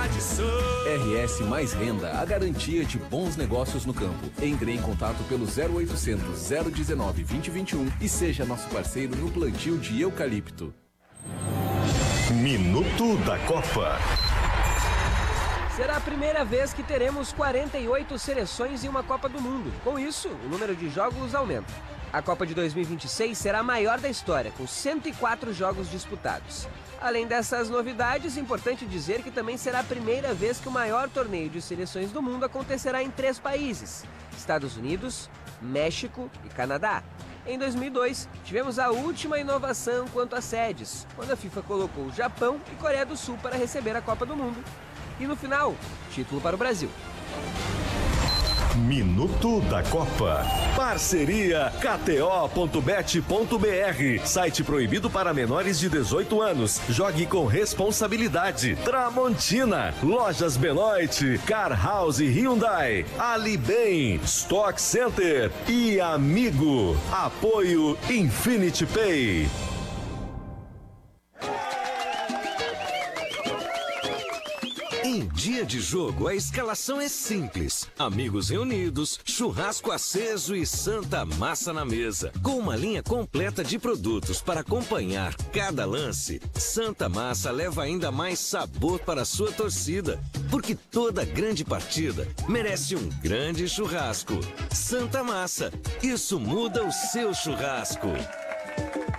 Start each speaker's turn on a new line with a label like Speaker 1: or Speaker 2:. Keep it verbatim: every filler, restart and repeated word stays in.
Speaker 1: tradição.
Speaker 2: R S Mais Renda, a garantia de bons negócios no campo. Entre em contato pelo zero oitocentos, zero dezenove, vinte, vinte e um e seja nosso parceiro no plantio de eucalipto.
Speaker 3: Minuto da Copa.
Speaker 4: Será a primeira vez que teremos quarenta e oito seleções em uma Copa do Mundo. Com isso, o número de jogos aumenta. A Copa de dois mil e vinte e seis será a maior da história, com cento e quatro jogos disputados. Além dessas novidades, é importante dizer que também será a primeira vez que o maior torneio de seleções do mundo acontecerá em três países: Estados Unidos, México e Canadá. Em dois mil e dois, tivemos a última inovação quanto às sedes, quando a FIFA colocou Japão e Coreia do Sul para receber a Copa do Mundo. E no final, título para o Brasil.
Speaker 3: Minuto da Copa. Parceria K T O ponto bet ponto B R. Site proibido para menores de dezoito anos. Jogue com responsabilidade. Tramontina, Lojas Benoit, Car House Hyundai, Ali Bem, Stock Center e Amigo. Apoio Infinity Pay.
Speaker 5: Em dia de jogo, a escalação é simples. Amigos reunidos, churrasco aceso e Santa Massa na mesa. Com uma linha completa de produtos para acompanhar cada lance, Santa Massa leva ainda mais sabor para a sua torcida. Porque toda grande partida merece um grande churrasco. Santa Massa, isso muda o seu churrasco.